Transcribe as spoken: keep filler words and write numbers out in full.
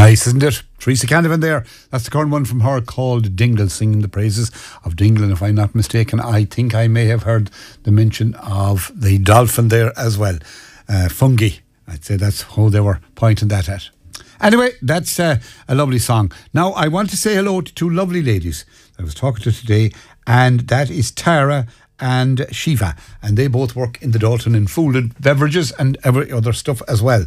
Nice, isn't it? Teresa Canavan there. That's the current one from her called Dingle, singing the praises of Dingle. And if I'm not mistaken, I think I may have heard the mention of the dolphin there as well. Uh, fungi. I'd say that's how they were pointing that at. Anyway, that's uh, a lovely song. Now, I want to say hello to two lovely ladies I was talking to today, and that is Tara and Shiva, and they both work in the Dalton in food and beverages and every other stuff as well.